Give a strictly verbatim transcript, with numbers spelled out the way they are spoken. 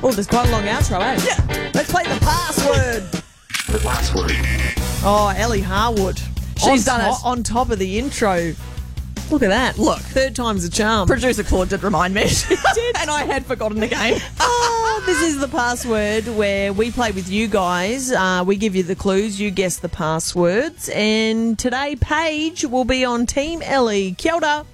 Oh, there's quite a long outro, eh? Yeah. Let's play the password. The password. Oh, Ellie Harwood. She's on done to- it. On top of the intro. Look at that. Look. Third time's a charm. Producer Claude did remind me. She did. And I had forgotten again. Oh, this is the password where we play with you guys. Uh, we give you the clues, you guess the passwords. And today, Paige will be on Team Ellie. Kia ora.